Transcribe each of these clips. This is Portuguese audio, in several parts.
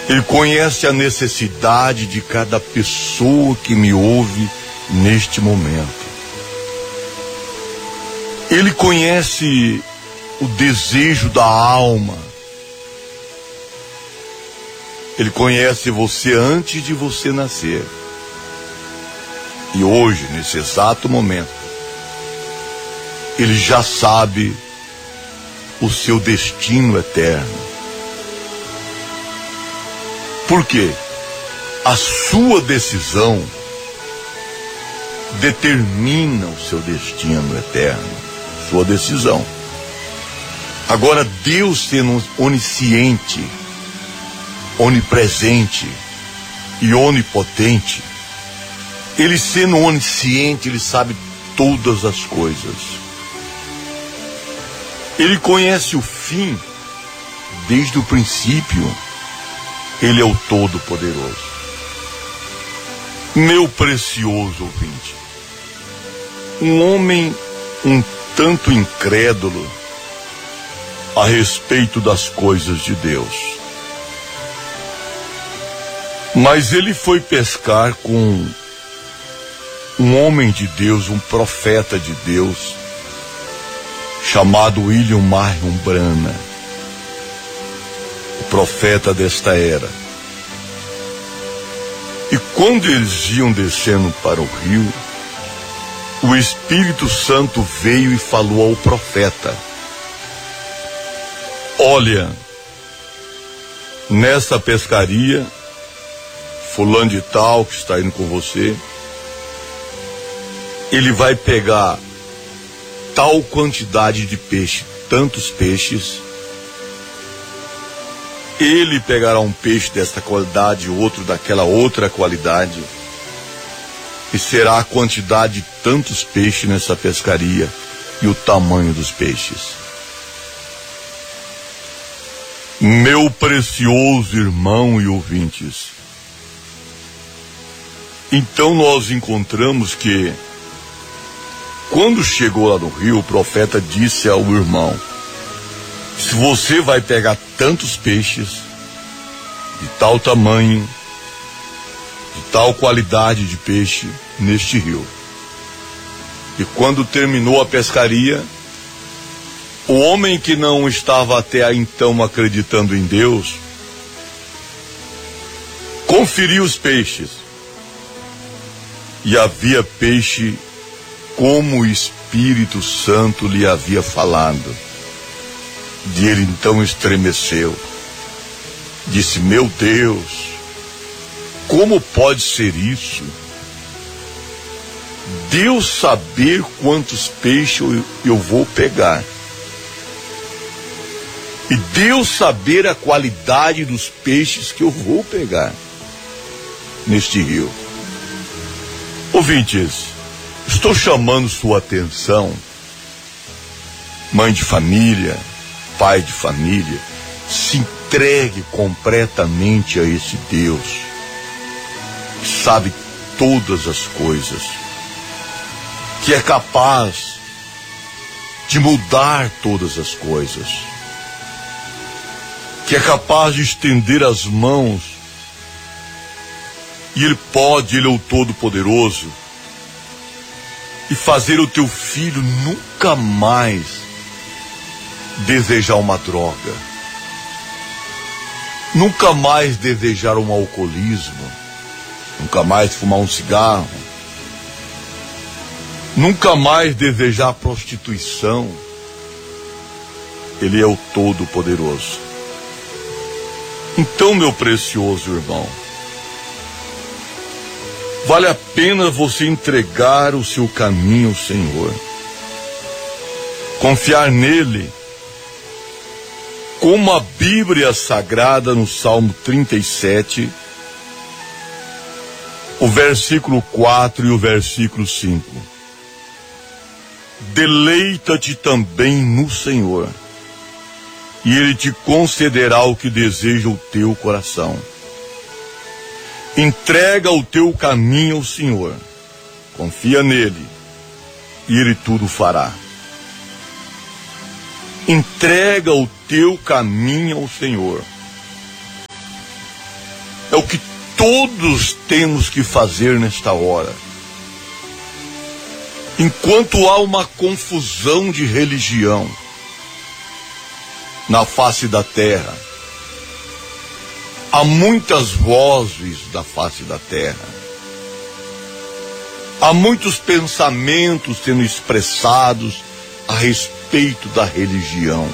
Ele conhece a necessidade de cada pessoa que me ouve neste momento. Ele conhece o desejo da alma. Ele conhece você antes de você nascer. E hoje, nesse exato momento, Ele já sabe o seu destino eterno. Por quê? A sua decisão determina o seu destino eterno. Sua decisão. Agora, Deus sendo onisciente, onipresente e onipotente, Ele sendo onisciente, Ele sabe todas as coisas. Ele conhece o fim desde o princípio. Ele é o Todo-Poderoso. Meu precioso ouvinte, um homem um tanto incrédulo a respeito das coisas de Deus. Mas ele foi pescar com um homem de Deus, um profeta de Deus, chamado William Marion Branham, o profeta desta era. E quando eles iam descendo para o rio, o Espírito Santo veio e falou ao profeta: olha, nessa pescaria, fulano de tal que está indo com você, ele vai pegar tal quantidade de peixe, tantos peixes. Ele pegará um peixe desta qualidade, outro daquela outra qualidade, e será a quantidade de tantos peixes nessa pescaria e o tamanho dos peixes. Meu precioso irmão e ouvintes, então nós encontramos que, quando chegou lá no rio, o profeta disse ao irmão: se você vai pegar tantos peixes, de tal tamanho, de tal qualidade de peixe, neste rio. E quando terminou a pescaria, o homem que não estava até então acreditando em Deus, conferiu os peixes. E havia peixe como o Espírito Santo lhe havia falado. E ele então estremeceu. Disse: meu Deus, como pode ser isso? Deus saber quantos peixes eu vou pegar. E Deus saber a qualidade dos peixes que eu vou pegar neste rio. Ouvintes, estou chamando sua atenção, mãe de família, pai de família, se entregue completamente a esse Deus que sabe todas as coisas, que é capaz de mudar todas as coisas, que é capaz de estender as mãos, e Ele pode, Ele é o Todo-Poderoso, e fazer o teu filho nunca mais desejar uma droga, nunca mais desejar um alcoolismo, nunca mais fumar um cigarro, nunca mais desejar prostituição. Ele é o Todo-Poderoso. Então, meu precioso irmão, vale a pena você entregar o seu caminho ao Senhor, confiar nele, como a Bíblia Sagrada no Salmo 37, o versículo 4 e o versículo 5. Deleita-te também no Senhor, e Ele te concederá o que deseja o teu coração. Entrega o teu caminho ao Senhor, confia nele, e Ele tudo fará. Entrega o teu caminho ao Senhor, É o que todos temos que fazer nesta hora. Enquanto há uma confusão de religião na face da terra, há muitas vozes da face da terra, há muitos pensamentos sendo expressados a respeito da religião.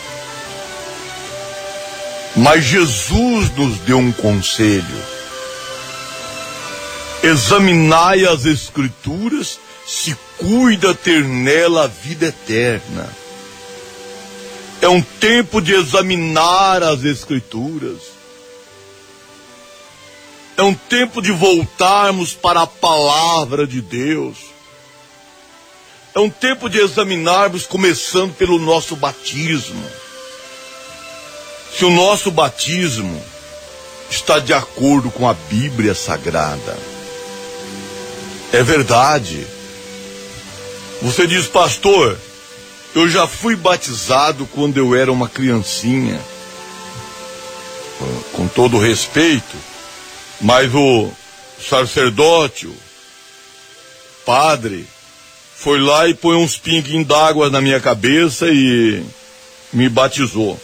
Mas Jesus nos deu um conselho: examinai as Escrituras, se cuida ter nela a vida eterna. É um tempo de examinar as Escrituras. É um tempo de voltarmos para a palavra de Deus. É um tempo de examinarmos, começando pelo nosso batismo. Se o nosso batismo está de acordo com a Bíblia Sagrada. É verdade. Você diz: pastor, eu já fui batizado quando eu era uma criancinha. Com todo respeito, mas o sacerdote, o padre, foi lá e põe uns pinguinhos d'água na minha cabeça e me batizou.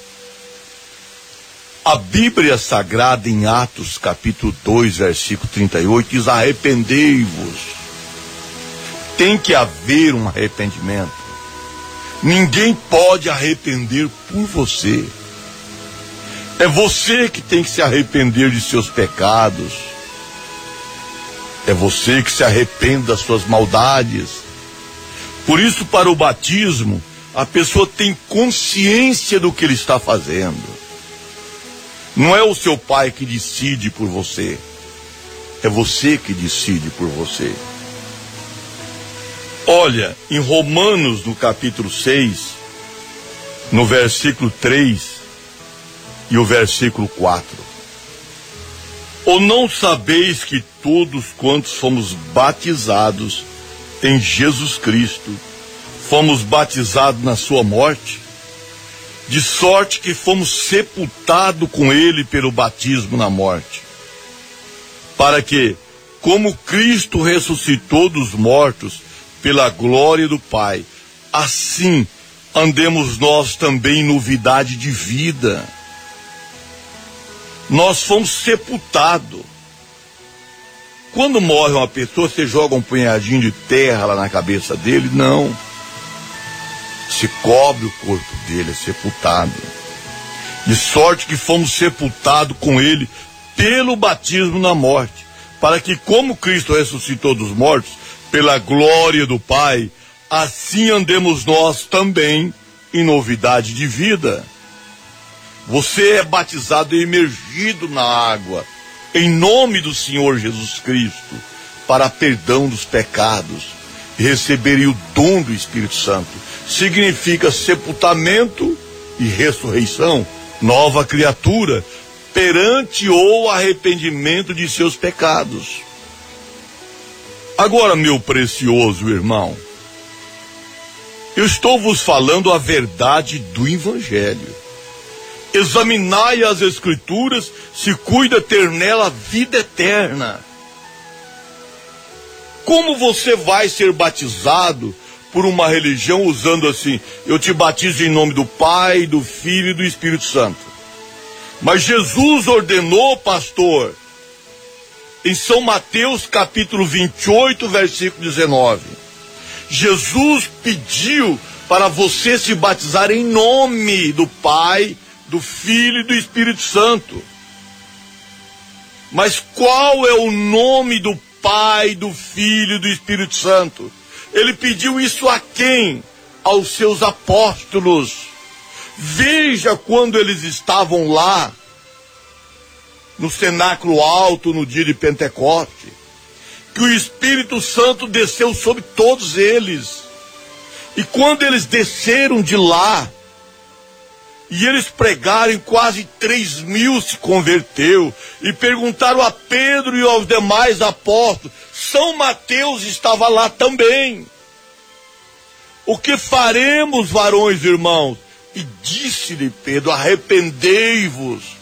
A Bíblia Sagrada, em Atos capítulo 2, versículo 38, diz: arrependei-vos. Tem que haver um arrependimento. Ninguém pode arrepender por você. É você que tem que se arrepender de seus pecados. É você que se arrepende das suas maldades. Por isso, para o batismo, a pessoa tem consciência do que ele está fazendo. Não é o seu pai que decide por você. É você que decide por você. Olha, em Romanos, no capítulo 6, no versículo 3 e o versículo 4. Ou não sabeis que todos quantos fomos batizados em Jesus Cristo, fomos batizados na sua morte? De sorte que fomos sepultados com ele pelo batismo na morte, para que, como Cristo ressuscitou dos mortos pela glória do Pai, assim andemos nós também em novidade de vida. Nós fomos sepultados. Quando morre uma pessoa, você joga um punhadinho de terra lá na cabeça dele? Não. Se cobre o corpo dele, é sepultado. De sorte que fomos sepultados com ele pelo batismo na morte, para que, como Cristo ressuscitou dos mortos pela glória do Pai, assim andemos nós também em novidade de vida. Você é batizado e imergido na água, em nome do Senhor Jesus Cristo, para perdão dos pecados, e receberem o dom do Espírito Santo. Significa sepultamento e ressurreição, nova criatura, perante o arrependimento de seus pecados. Agora, meu precioso irmão, eu estou vos falando a verdade do Evangelho. Examinai as Escrituras, se cuida ter nela vida eterna. Como você vai ser batizado por uma religião usando assim: eu te batizo em nome do Pai, do Filho e do Espírito Santo? Mas Jesus ordenou, pastor, em São Mateus capítulo 28, versículo 19. Jesus pediu para você se batizar em nome do Pai, do Filho e do Espírito Santo. Mas qual é o nome do Pai, do Filho e do Espírito Santo? Ele pediu isso a quem? Aos seus apóstolos. Veja quando eles estavam lá, no cenáculo alto, no dia de Pentecoste, que o Espírito Santo desceu sobre todos eles. E quando eles desceram de lá, e eles pregaram, quase 3.000 se converteu, e perguntaram a Pedro e aos demais apóstolos. São Mateus estava lá também. O que faremos, varões irmãos? E disse-lhe Pedro: arrependei-vos